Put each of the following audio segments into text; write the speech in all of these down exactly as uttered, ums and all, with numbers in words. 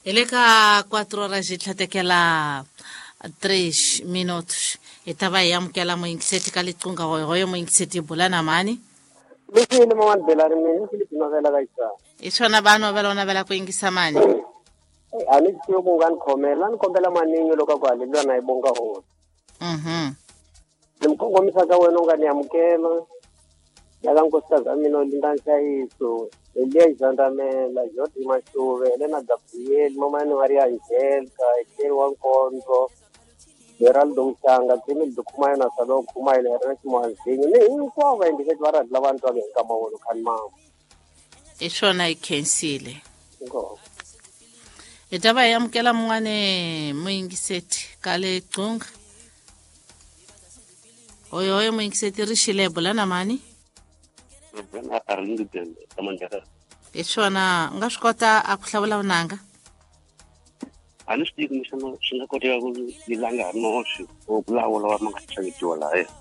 Eleka quatro horas e tlatekela três minutos. Itaba yamkela mo ingiseti kalitunga hoyo mo ingiseti bulana mani. Lukile mo mandela rimini Filipino vela kaisa. Isona bano belona bela kuingisa mani. Eh ani siyo bungan khomela nkombela maningi lokho kwalilwa na ibonga ho. Mhm. Limkhongomisa ka wena ungani yamkela. Yaka nkosikazi mina Linda Nhlayiso. Eliya Izandamela, Jodi Mashuve, Elena Gabriel, Mama Maria Angelica, Ekeli Wankonzo, Geraldo Mchanga, Jimmy Dukumayo na Salo Kumayo na Ernest Mwanzingi. Ni hinkwavo va endlise varadzi lavantu va ngenka maholo khani mama. Isona ikhensile. Ngo. Itaba yamkela mngane muingiseti kale xunga. Oyo oyo muingiseti rishile bulana mani. Bana arlingi tende tamandaka. Isona ngashikota akuhlawula unanga. Ani swi tivi misana swi nga koteka ku langa noxi o kulawula wa mangachangitiwa la eh.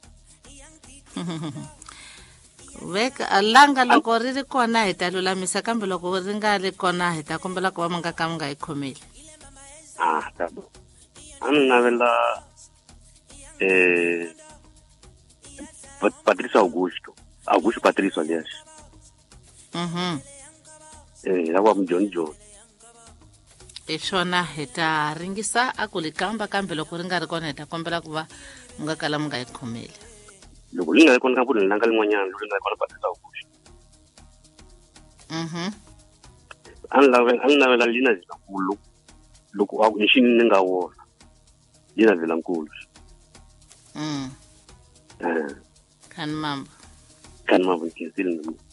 Veka alanga loko ri ri kona hi ta lulamisa kambe loko ri nga ri kona hi ta kombela ku va manga ka nga yi khomeli. Ah ta bo. Ani navela eh Patricio Augusto. Augusto Patricio alias. Mhm. Eh la wa John John. Isona heta ringisa akulikamba kambe loko ri nga ri kona hi ta kombela ku va nga kala mga yi khomeli. Loko li nga ri kona ka vuli langa lin'wanyana loko li nga ri kona Patricio Augusto. Mhm. Ani lava ani navela lina zilankulu loko a nixini ni nga wona. Lina zilankulu. Mm. Eh Kan mamba. Kan mamba kinsile.